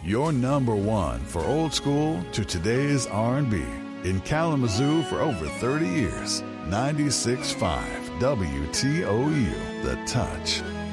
Your number one for old school to today's R&B. In Kalamazoo for over 30 years. 96.5 WTOU, The Touch.